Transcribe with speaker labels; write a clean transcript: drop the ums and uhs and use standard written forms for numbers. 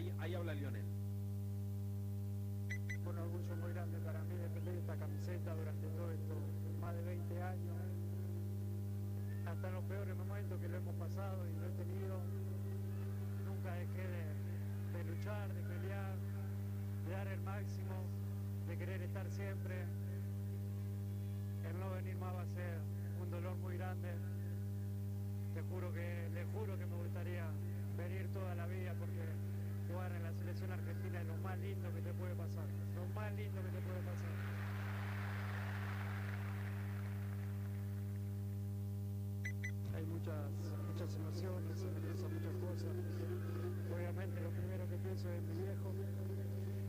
Speaker 1: ahí habla Lionel.
Speaker 2: Un orgullo muy grande para mí defender esta camiseta durante todo esto, más de 20 años, hasta en los peores momentos que lo hemos pasado y lo he tenido, nunca dejé de luchar, de pelear, de dar el máximo, de querer estar siempre. El no venir más va a ser un dolor muy grande. Le juro que me gustaría venir toda la vida porque jugar en la selección argentina es lo más lindo que te puede pasar, lo más lindo que te puede pasar.